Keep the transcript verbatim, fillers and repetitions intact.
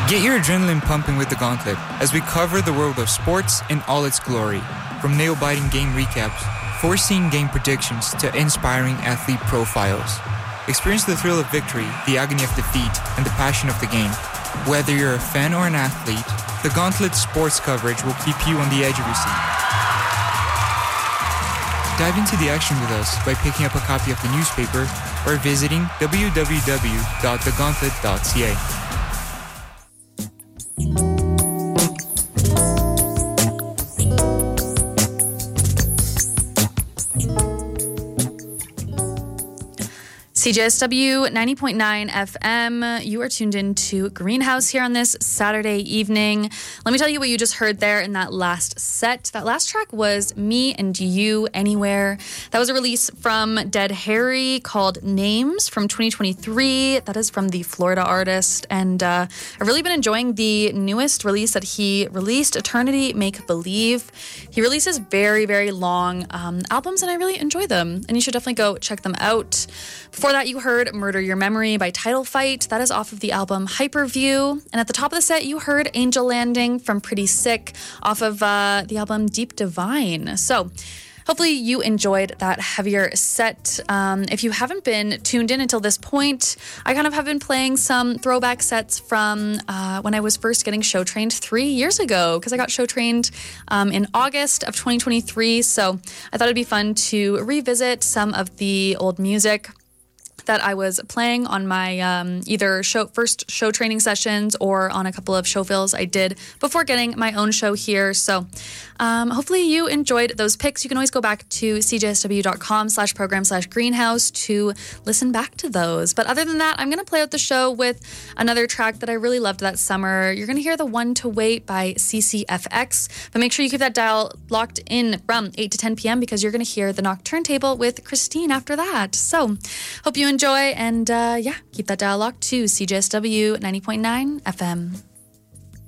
Get your adrenaline pumping with The Gauntlet as we cover the world of sports in all its glory. From nail-biting game recaps, foreseeing game predictions, to inspiring athlete profiles. Experience the thrill of victory, the agony of defeat, and the passion of the game. Whether you're a fan or an athlete, The Gauntlet sports coverage will keep you on the edge of your seat. Dive into the action with us by picking up a copy of the newspaper or visiting w w w dot the gauntlet dot c a. C J S W ninety point nine F M. You are tuned in to Greenhouse here on this Saturday evening. Let me tell you what you just heard there in that last set. That last track was Me and You Anywhere. That was a release from Dead Harry called Names from twenty twenty-three. That is from the Florida artist. And uh, I've really been enjoying the newest release that he released, Eternity Make Believe. He releases very, very long um, albums, and I really enjoy them. And you should definitely go check them out. Before that, you heard Murder Your Memory by Title Fight. That is off of the album Hyperview. And at the top of the set, you heard Angel Landing from Pretty Sick off of uh, the album Deep Divine. So hopefully you enjoyed that heavier set. Um, if you haven't been tuned in until this point, I kind of have been playing some throwback sets from uh, when I was first getting show trained three years ago, because I got show trained um, in August of twenty twenty-three. So I thought it'd be fun to revisit some of the old music that I was playing on my um, either show first show training sessions or on a couple of show fills I did before getting my own show here. So um, hopefully you enjoyed those picks. You can always go back to c j s w dot com slash program slash greenhouse to listen back to those. But other than that, I'm going to play out the show with another track that I really loved that summer. You're going to hear The One to Wait by C C F X. But make sure you keep that dial locked in from eight to ten p.m. because you're going to hear The Nocturne Table with Christine after that. So hope you enjoy. Enjoy and uh, yeah, keep that dial locked to C J S W ninety point nine F M.